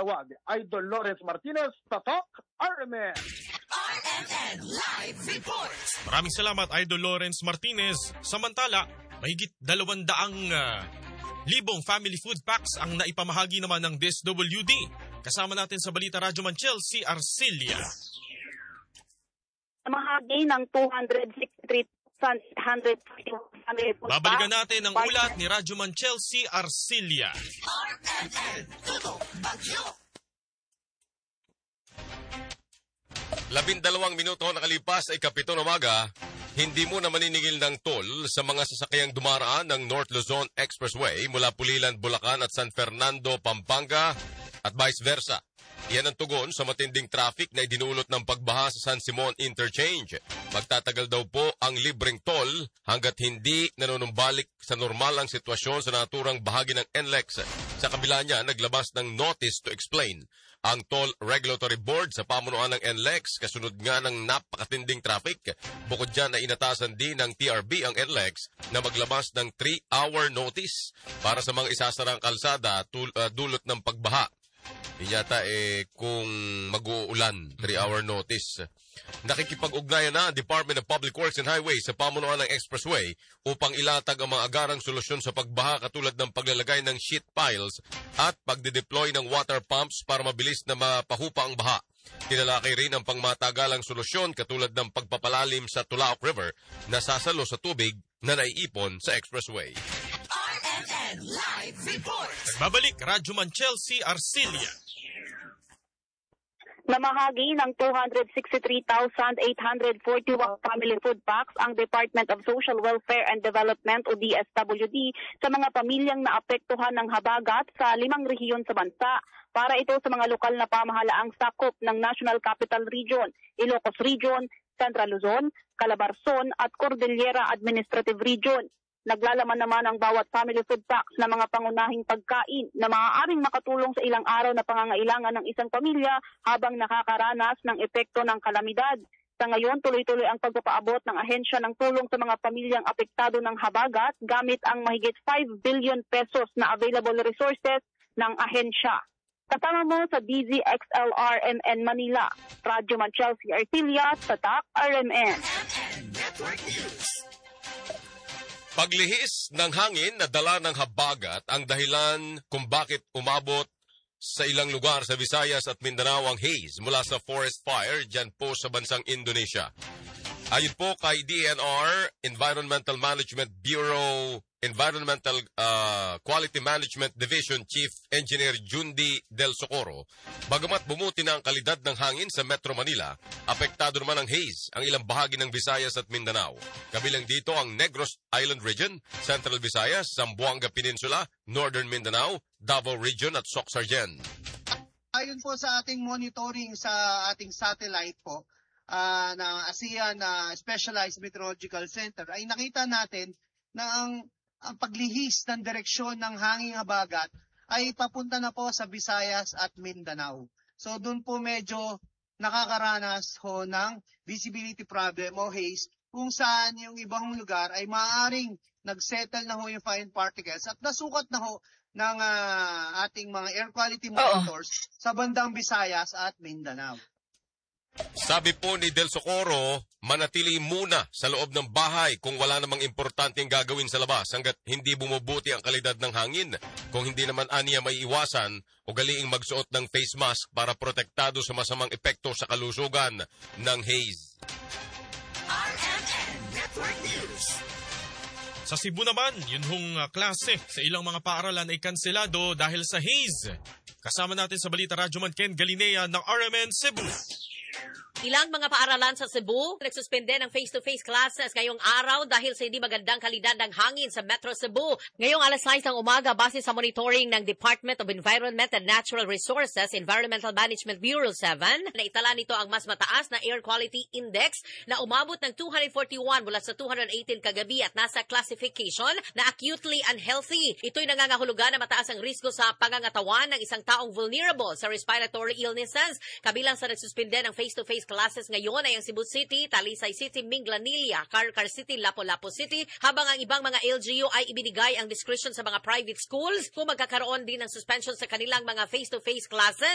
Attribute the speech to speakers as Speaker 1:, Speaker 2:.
Speaker 1: Tawag, Idol Lawrence Martinez, Tatak, RMN.
Speaker 2: RMN Live Report.
Speaker 3: Maraming salamat, Idol Lawrence Martinez. Samantala, mahigit 200 libong family food packs ang naipamahagi naman ng DSWD. Kasama natin sa Balita Radyo Manchel, si Arcilia.
Speaker 4: Mahagi ng 263,800
Speaker 3: Babalikan natin ang ulat ni Radyo Manchel, si Arcilia.
Speaker 2: RMN Tutok Bagyo.
Speaker 5: 12 minuto nakalipas ay 7 ng umaga, hindi mo na maniningil ng toll sa mga sasakyang dumaraan ng North Luzon Expressway mula Pulilan, Bulacan at San Fernando, Pampanga at vice versa. Iyan ang tugon sa matinding traffic na idinulot ng pagbaha sa San Simon Interchange. Magtatagal daw po ang libreng toll hanggat hindi nanunumbalik sa normal ang sitwasyon sa naturang bahagi ng NLEX. Sa kabila niya, naglabas ng notice to explain ang Toll Regulatory Board sa pamunuan ng NLEX kasunod nga ng napakatinding traffic. Bukod dyan ay inatasan din ng TRB ang NLEX na maglabas ng 3-hour notice para sa mga isasarang kalsada dulot ng pagbaha. Yun yata kung mag-uulan, 3-hour notice. Nakikipag-ugnayan na ang Department of Public Works and Highways sa pamunuan ng Expressway upang ilatag ang mga agarang solusyon sa pagbaha katulad ng paglalagay ng sheet piles at pagdedeploy ng water pumps para mabilis na mapahupa ang baha. Tinalakay rin ang pangmatagalang solusyon katulad ng pagpapalalim sa Tulaok River na sasalo sa tubig na naiipon sa Expressway.
Speaker 2: RMN Live Report.
Speaker 3: Nagbabalik, Radyo Manchel, si Arcilia.
Speaker 4: Namahagi ng 263,841 family food packs ang Department of Social Welfare and Development o DSWD sa mga pamilyang naapektuhan ng habagat sa 5 rehiyon sa bansa. Para ito sa mga lokal na pamahalaang sakop ng National Capital Region, Ilocos Region, Central Luzon, Calabarzon at Cordillera Administrative Region. Naglalaman naman ang bawat family food packs na mga pangunahing pagkain na maaaring makatulong sa ilang araw na pangangailangan ng isang pamilya habang nakakaranas ng epekto ng kalamidad. Sa ngayon, tuloy-tuloy ang pagpapaabot ng ahensya ng tulong sa mga pamilyang apektado ng habagat gamit ang mahigit 5 billion pesos na available resources ng ahensya. Kasama mo sa DZXL-RMN Manila, Radyo Manchel, si Arcilia, Tatak, RMN.
Speaker 2: Network News.
Speaker 5: Paglihis ng hangin na dala ng habagat ang dahilan kung bakit umabot sa ilang lugar sa Visayas at Mindanao ang haze mula sa forest fire dyan po sa bansang Indonesia. Ayon po kay DNR, Environmental Management Bureau, Environmental Quality Management Division Chief Engineer Jundi Del Socorro, bagamat bumuti na ang kalidad ng hangin sa Metro Manila, apektado naman ng haze ang ilang bahagi ng Visayas at Mindanao. Kabilang dito ang Negros Island Region, Central Visayas, Zamboanga Peninsula, Northern Mindanao, Davao Region at Soc-Sargen.
Speaker 6: Ayon po sa ating monitoring sa ating satellite po, ng ASEAN Specialized Meteorological Center, ay nakita natin na ang paglihis ng direksyon ng hanging habagat ay papunta na po sa Visayas at Mindanao. So doon po medyo nakakaranas ho ng visibility problem o haze kung saan yung ibang lugar ay maaaring nagsettle na ho yung fine particles at nasukat na ho ng ating mga air quality monitors sa bandang Visayas at Mindanao.
Speaker 5: Sabi po ni Del Socorro, manatili muna sa loob ng bahay kung wala namang importanteng gagawin sa labas hanggat hindi bumubuti ang kalidad ng hangin. Kung hindi naman aniya may iwasan, ugaliing magsuot ng face mask para protektado sa masamang epekto sa kalusugan ng haze.
Speaker 2: RMN Network News.
Speaker 3: Sa Cebu naman, yun hong klase sa ilang mga paaralan ay kanselado dahil sa haze. Kasama natin sa Balita Radyo Man Ken Galinea ng RMN Cebu.
Speaker 7: Ilang mga paaralan sa Cebu nagsuspende ng face-to-face classes ngayong araw dahil sa hindi magandang kalidad ng hangin sa Metro Cebu. Ngayong alas 6 ng umaga, base sa monitoring ng Department of Environment and Natural Resources, Environmental Management Bureau 7, naitala nito ang mas mataas na Air Quality Index na umabot ng 241 mula sa 218 kagabi at nasa classification na acutely unhealthy. Ito'y nangangahulugan na mataas ang risko sa pangangatawan ng isang taong vulnerable sa respiratory illnesses. Kabilang sa nagsuspende ng face-to-face classes ngayon ay ang Cebu City, Talisay City, Minglanilla, Carcar City, Lapu-Lapu City, habang ang ibang mga LGU ay ibinigay ang discretion sa mga private schools kung magkakaroon din ng suspension sa kanilang mga face-to-face classes